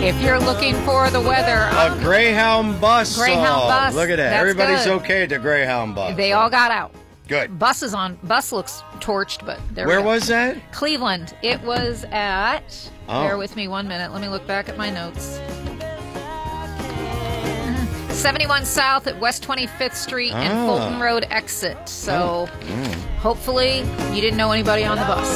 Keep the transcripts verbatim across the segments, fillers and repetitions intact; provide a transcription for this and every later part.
If you're looking for the weather, a Greyhound bus. Greyhound oh, bus. Look at that. That's Everybody's good. okay at the Greyhound bus. They all got out. Good. Bus is on. Bus looks torched, but there Where we go. was that? Cleveland. It was at. Oh. Bear with me one minute. Let me look back at my notes. seventy-one South at West twenty-fifth Street and Ah. Fulton Road exit. So Oh. Mm. hopefully you didn't know anybody on the bus.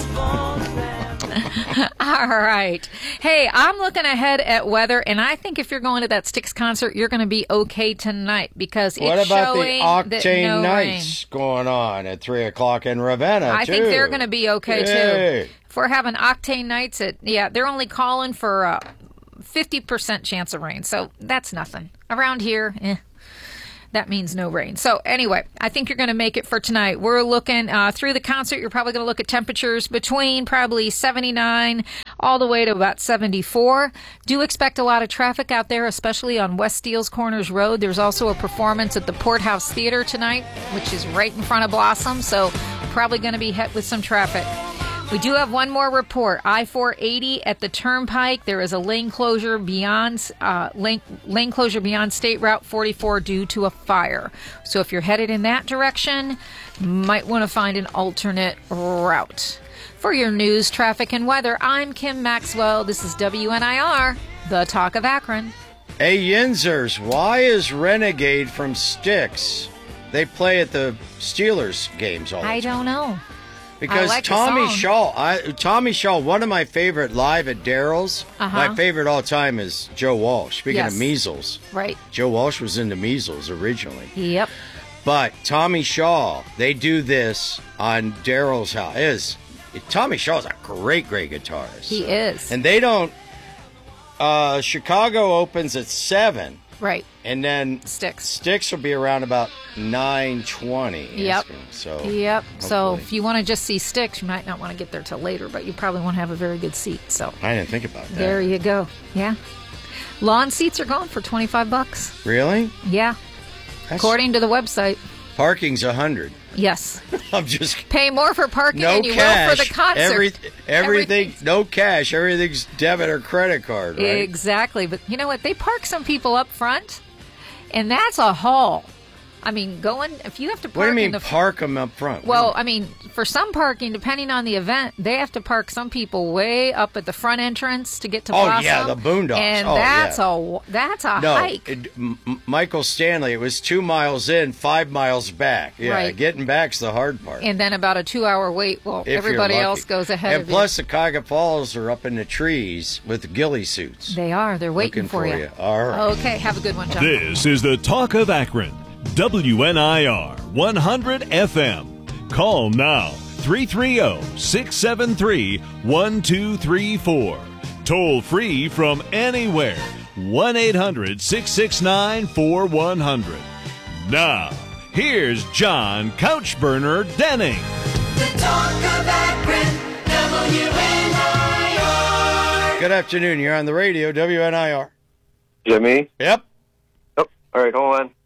All right. Hey, I'm looking ahead at weather, and I think if you're going to that Styx concert, you're going to be okay tonight because it's What about the showing that Octane no Nights going on at three o'clock in Ravenna, I too? think they're going to be okay, Yay. too. If we're having Octane Nights, at yeah, they're only calling for a fifty percent chance of rain, so that's nothing. Around here, eh. That means no rain. So anyway, I think you're going to make it for tonight. We're looking uh, through the concert. You're probably going to look at temperatures between probably seventy-nine all the way to about seventy-four. Do expect a lot of traffic out there, especially on West Steeles Corners Road. There's also a performance at the Porthouse Theater tonight, which is right in front of Blossom. So probably going to be hit with some traffic. We do have one more report. I four eighty at the Turnpike. There is a lane closure beyond uh, lane, lane closure beyond State Route forty-four due to a fire. So if you're headed in that direction, might want to find an alternate route. For your news, traffic, and weather, I'm Kim Maxwell. This is W N I R, the Talk of Akron. Hey, Yinzers, why is Renegade from Styx? They play at the Steelers games all the time. I don't know. Because I like the Tommy song. Shaw, I, Tommy Shaw, one of my favorite live at Daryl's, Uh-huh. my favorite all time is Joe Walsh. Speaking Yes. of measles, Right. Joe Walsh was into measles originally. Yep. But Tommy Shaw, they do this on Daryl's house. It is Tommy Shaw's a great, great guitarist. He is. And they don't. Uh, Chicago opens at seven, Right. and then Styx. Styx will be around about nine twenty. Yep. So. Yep. So hopefully. if you want to just see Styx, you might not want to get there till later, but you probably want to have a very good seat. So I didn't think about that. there you go. Yeah. Lawn seats are going for twenty-five bucks. Really? Yeah. That's, According to the website. parking's a hundred. Yes. I'm just Pay more for parking no than you cash. will for the concert. Every, everything, Everything's- no cash. Everything's debit or credit card, right? Exactly. But you know what? They park some people up front, and that's a haul. I mean, going, if you have to park What do you mean in the park them up front? Well, I mean, for some parking, depending on the event, they have to park some people way up at the front entrance to get to Oh, Blossom. yeah, the Boondocks. And Oh, that's yeah. a that's a no, hike. it, M- M- Michael Stanley, it was two miles in, five miles back. Yeah, Right. getting back's the hard part. And then about a two-hour wait. Well, if you're everybody lucky. else goes ahead And of plus, the Cuyahoga Falls are up in the trees with ghillie suits. you. They are. They're waiting Looking for you. you. All right. Okay, have a good one, John. This is the Talk of Akron. W N I R one hundred F M. Call now three three zero, six seven three, one two three four. Toll free from anywhere. one eight hundred, six six nine, four one zero zero. Now, here's John Couchburner Denning. The Talk of Akron, W N I R. Good afternoon. You're on the radio, W N I R. Jimmy? Yep. Oh, all right, hold on.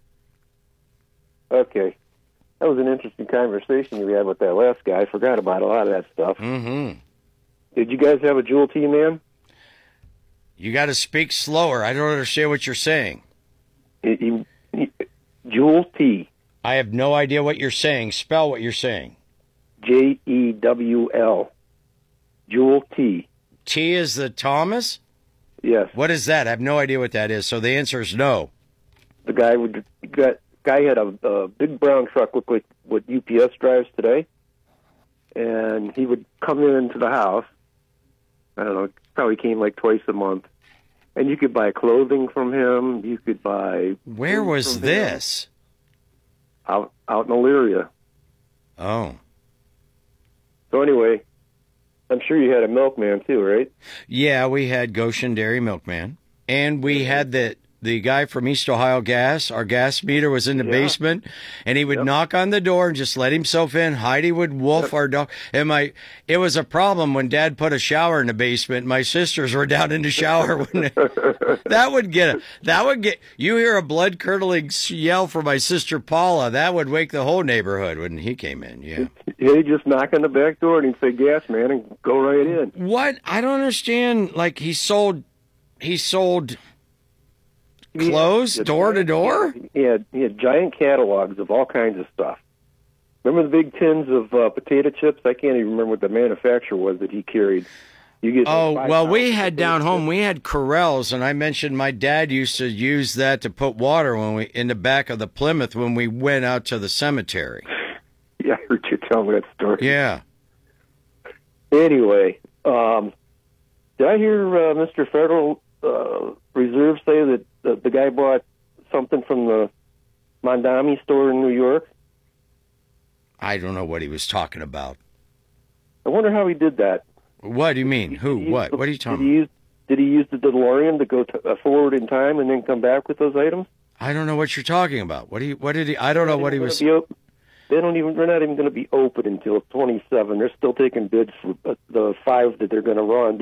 Okay. That was an interesting conversation you had with that last guy. I forgot about a lot of that stuff. Mm-hmm. Did you guys have a Jewel T, man? You got to speak slower. I don't understand what you're saying. He, he, he, Jewel T. I have no idea what you're saying. Spell what you're saying. J E W L. Jewel T. T is the Thomas? Yes. What is that? I have no idea what that is. So the answer is no. The guy would got guy had a, a big brown truck, looked like what U P S drives today, and he would come into the house. I don't know, probably came like twice a month, and you could buy clothing from him. You could buy. Where food was from this? him. Out out in Elyria. Oh. So anyway, I'm sure you had a milkman too, right? Yeah, we had Goshen Dairy Milkman. And we had the the guy from East Ohio Gas. Our gas meter was in the Yeah. basement, and he would Yep. knock on the door and just let himself in. Heidi would wolf our dog. And my, it was a problem when Dad put a shower in the basement. My sisters were down in the shower when that would get that would get you hear a blood curdling yell for my sister Paula. That would wake the whole neighborhood when he came in. Yeah. He'd just knock on the back door and he'd say, "Gas, man," and go right in. What? I don't understand. Like, he sold he sold He clothes had- door to door? He had he had giant catalogs of all kinds of stuff. Remember the big tins of uh, potato chips? I can't even remember what the manufacturer was that he carried. You get like Oh, five well, we pounds of had potato down home, chips. we had Corrals, and I mentioned my dad used to use that to put water when we in the back of the Plymouth when we went out to the cemetery. Yeah, I heard you tell me that story. Yeah. Anyway, um, did I hear uh, Mister Federal uh, Reserve say that the, the guy bought something from the Mondami store in New York? I don't know what he was talking about. I wonder how he did that. What do you mean? Who? Did he use What? the- What are you did talking he about? use, Did he use the DeLorean to go to, uh, forward in time and then come back with those items? I don't know what you're talking about. What do you? What did he? I don't know what he was. Be op- They don't even. They're not even going to be open until twenty-seven. They're still taking bids for uh, the five that they're going to run.